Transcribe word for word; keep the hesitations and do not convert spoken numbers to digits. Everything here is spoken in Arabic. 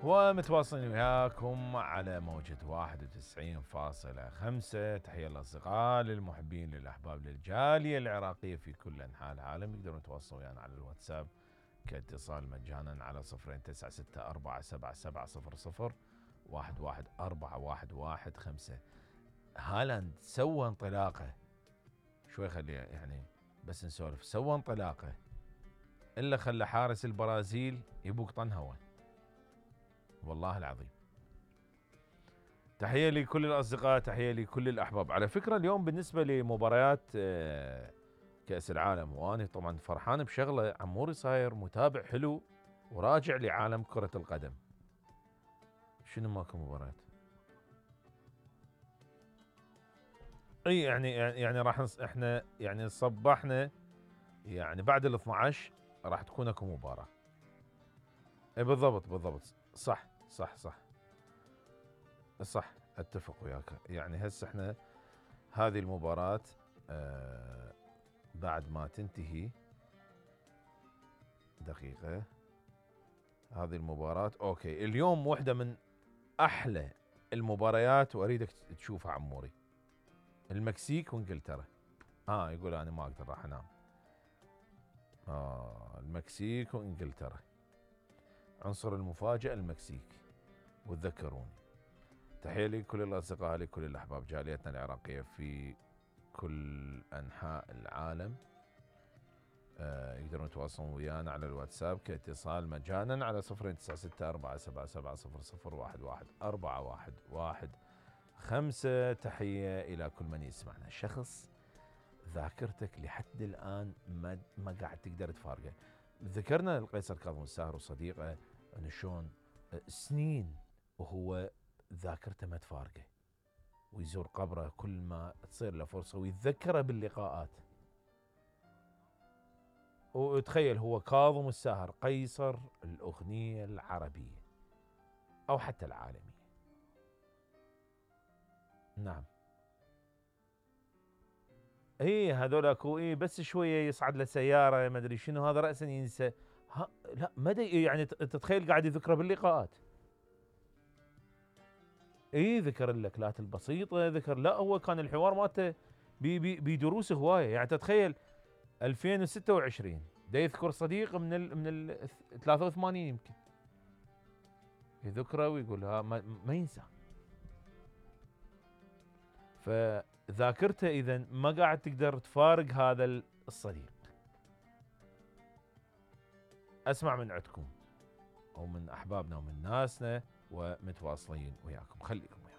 ومتواصلين وياكم على موجة واحد وتسعين فاصلة خمسة. تحية للأصدقاء للمحبين للأحباب للجالية العراقية في كل أنحاء العالم. يقدرون يتواصلون ويانا على الواتساب كاتصال مجانا على صفرين تسعة ستة أربعة سبعة سبعة صفر صفر واحد واحد أربعة واحد واحد خمسة. هالاند سوى انطلاقة شوي، خلي يعني بس نسولف. سوى انطلاقة إلا خلى حارس البرازيل يبوق طن هوا، والله العظيم. تحية لكل الأصدقاء، تحية لكل الأحباب. على فكرة اليوم بالنسبة لمباريات كأس العالم، وأنا طبعا فرحان بشغلة، عموري صاير متابع حلو وراجع لعالم كرة القدم. شنو ماكو مباريات؟ اي يعني يعني راح نص... احنا يعني صبحنا يعني بعد ال اثنعش راح تكون اكو مباراة. اي بالضبط بالضبط، صح صح صح صح، اتفق وياك. يعني هسه احنا هذه المباراة آه بعد ما تنتهي دقيقة، هذه المباراة اوكي اليوم واحدة من احلى المباريات واريدك تشوفها عموري، المكسيك وانجلترا. اه يقول انا ما اقدر راح انام. اه المكسيك وانجلترا، عنصر المفاجأة المكسيك. وتذكروني. تحية لكل الأصدقاء لكل الأحباب جاليتنا العراقية في كل أنحاء العالم. آه يقدرون يتواصلون ويانا على الواتساب كاتصال مجانا على صفرين تسعة ستة أربعة سبعة سبعة صفر صفر واحد واحد أربعة واحد واحد خمسة. تحية إلى كل من يسمعنا. شخص ذاكرتك لحد الآن ما ما قاعد تقدر تفارقه. ذكرنا القيصر كاظم الساهر وصديقه أنه شلون سنين وهو ذاكرته ما تفارقه، ويزور قبره كل ما تصير له فرصة ويتذكره باللقاءات. وتخيل هو كاظم الساهر قيصر الأغنية العربية أو حتى العالمية. نعم ايه هذول اكو ايه بس شويه يصعد له سياره ما ادري شنو، هذا راسا ينسى. ها لا مدى يعني تتخيل قاعد يذكره باللقاءات. ايه ذكر اللكلات البسيطه، ذكر لا هو كان الحوار مالته بدروس هوايه. يعني تتخيل ألفين وستة وعشرين دا يذكر صديق من ال من ال ثلاثة وثمانين يمكن، يذكره ويقول ها ما, ما ينسى. فذاكرته اذا ما قاعد تقدر تفارق هذا الصديق. اسمع من عندكم او من احبابنا ومن ناسنا ومتواصلين وياكم. خليكم وياكم.